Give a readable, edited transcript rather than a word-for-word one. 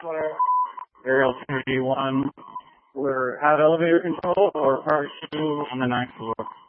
floor. Aerial 2D1, we're at elevator control, or part 2 on the 9th floor.